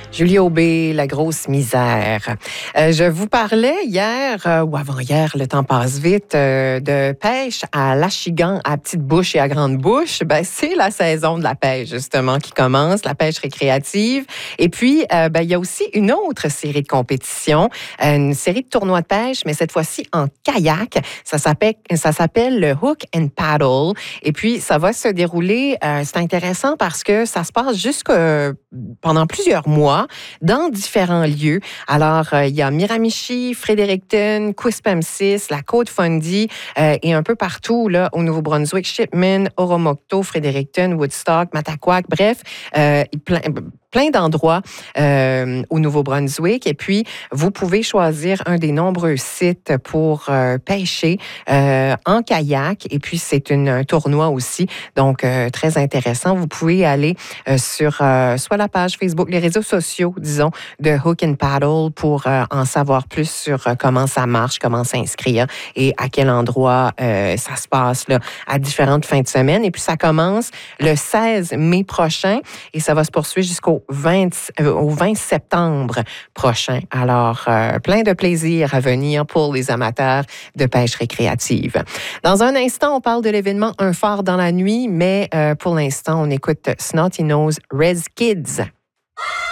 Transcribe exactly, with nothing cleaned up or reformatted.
Julie Aubé, la grosse misère. Euh, je vous parlais hier, euh, ou avant-hier, le temps passe vite, euh, de pêche à l'Achigan, à Petite Bouche et à Grande Bouche. Ben, c'est la saison de la pêche, justement, qui commence, la pêche récréative. Et puis, euh, ben, il y a aussi une autre série de compétitions, une série de tournois de pêche, mais cette fois-ci en kayak. Ça s'appelle, ça s'appelle le Hook and Paddle. Et puis, ça va se dérouler, euh, c'est intéressant parce que ça se passe jusque pendant plusieurs mois dans différents lieux. Alors, euh, il y a Miramichi, Fredericton, Quispamsis, la Côte-Fundy euh, et un peu partout là, au Nouveau-Brunswick, Shipman, Oromocto, Fredericton, Woodstock, Mataquac, bref, euh, plein, plein d'endroits euh, au Nouveau-Brunswick. Et puis, vous pouvez choisir un des nombreux sites pour euh, pêcher euh, en kayak. Et puis, c'est une, un tournoi aussi, donc euh, très intéressant. Vous pouvez aller euh, sur euh, soit la page Facebook, les réseaux sociaux, disons, de Hook and Paddle pour euh, en savoir plus sur euh, comment ça marche, comment s'inscrire et à quel endroit euh, ça se passe là, à différentes fins de semaine. Et puis, ça commence le seize mai prochain et ça va se poursuivre jusqu'au vingt, euh, au vingt septembre prochain. Alors, euh, plein de plaisir à venir pour les amateurs de pêche récréative. Dans un instant, on parle de l'événement Un phare dans la nuit, mais euh, pour l'instant, on écoute Snotty Nose Rez Kids.